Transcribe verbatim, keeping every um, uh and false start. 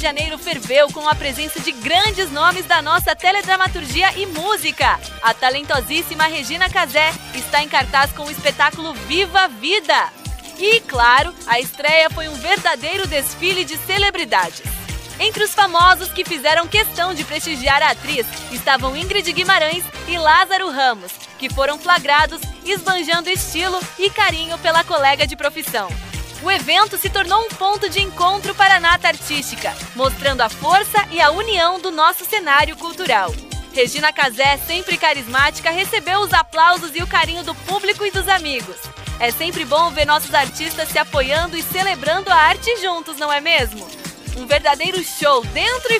de Janeiro ferveu com a presença de grandes nomes da nossa teledramaturgia e música. A talentosíssima Regina Casé está em cartaz com o espetáculo Viva a Vida. E, claro, a estreia foi um verdadeiro desfile de celebridades. Entre os famosos que fizeram questão de prestigiar a atriz estavam Ingrid Guimarães e Lázaro Ramos, que foram flagrados esbanjando estilo e carinho pela colega de profissão. O evento se tornou um ponto de encontro para a nata artística, mostrando a força e a união do nosso cenário cultural. Regina Casé, sempre carismática, recebeu os aplausos e o carinho do público e dos amigos. É sempre bom ver nossos artistas se apoiando e celebrando a arte juntos, não é mesmo? Um verdadeiro show dentro e